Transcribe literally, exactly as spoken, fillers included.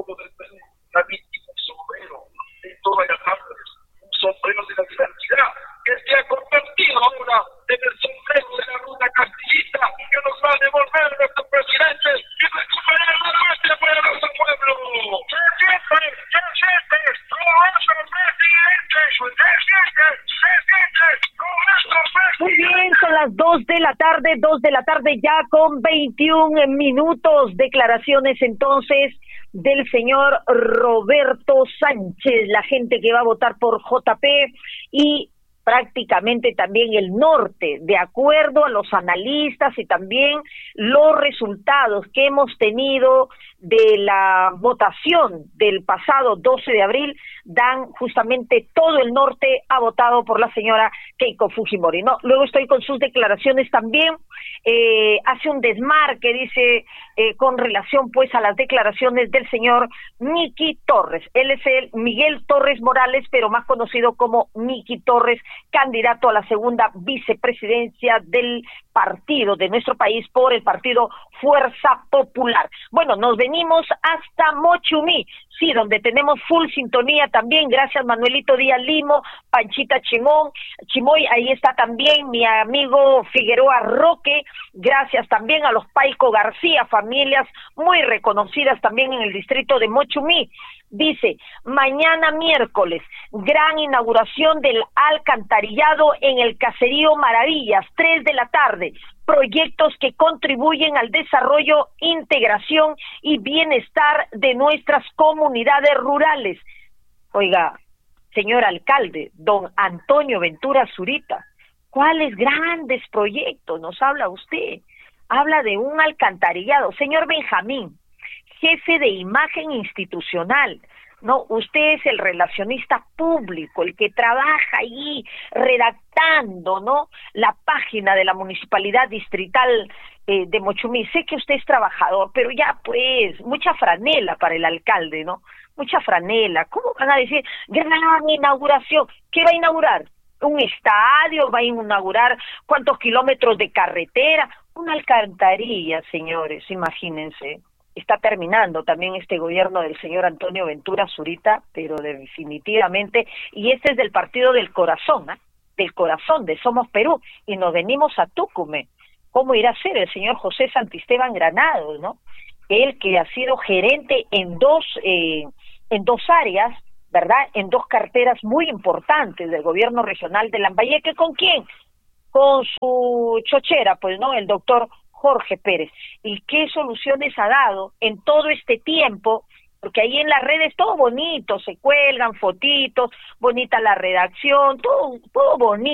todo del Perú, también tiene un sombrero de todas las artes, un sombrero de la diversidad, que se ha convertido ahora en el sombrero de la ruta castillista, que nos va a devolver nuestro presidente y recuperar la patria para nuestro pueblo. ¡Se siente! ¡Se siente! ¡Nuestro presidente! ¡Se siente! ¡Se siente! ¡Nuestro presidente! Muy bien, son las dos de la tarde, dos de la tarde ya con veintiún minutos. Declaraciones entonces del señor Roberto Sánchez, la gente que va a votar por J P y prácticamente también el norte, de acuerdo a los analistas y también los resultados que hemos tenido de la votación del pasado doce de abril, dan justamente todo el norte ha votado por la señora Keiko Fujimori, ¿no? Luego estoy con sus declaraciones también, eh, hace un desmarque, dice, eh, con relación pues a las declaraciones del señor Miki Torres. Él es el Miguel Torres Morales, pero más conocido como Miki Torres, candidato a la segunda vicepresidencia del partido de nuestro país por el partido Fuerza Popular. Bueno, nos venimos hasta Mochumí, sí, donde tenemos full sintonía también, gracias Manuelito Díaz Limo, Panchita Chimón, Chimoy, ahí está también mi amigo Figueroa Roque, gracias también a los Paico García, familias muy reconocidas también en el distrito de Mochumí. Dice, mañana miércoles, gran inauguración del alcantarillado en el caserío Maravillas, tres de la tarde, proyectos que contribuyen al desarrollo, integración y bienestar de nuestras comunidades rurales. Oiga, señor alcalde, don Antonio Ventura Zurita, ¿cuáles grandes proyectos nos habla usted? Habla de un alcantarillado. Señor Benjamín, jefe de imagen institucional, ¿no? Usted es el relacionista público, el que trabaja ahí redactando, ¿no? La página de la Municipalidad Distrital eh, de Mochumí. Sé que usted es trabajador, pero ya pues, mucha franela para el alcalde, ¿no? Mucha franela. ¿Cómo van a decir gran inauguración? ¿Qué va a inaugurar? ¿Un estadio? ¿Va a inaugurar cuántos kilómetros de carretera? Una alcantarilla, señores, imagínense. Está terminando también este gobierno del señor Antonio Ventura Zurita, pero definitivamente, y este es del partido del corazón, ¿eh? Del corazón de Somos Perú, y nos venimos a Tucumán. ¿Cómo irá a ser el señor José Santisteban Granados, ¿no? Él que ha sido gerente en dos, eh, en dos áreas, ¿verdad? En dos carteras muy importantes del gobierno regional de Lambayeque. ¿Con quién? Con su chochera, pues, ¿no? El doctor Jorge Pérez. ¿Y qué soluciones ha dado en todo este tiempo? Porque ahí en las redes todo bonito, se cuelgan fotitos, bonita la redacción, todo, todo bonito.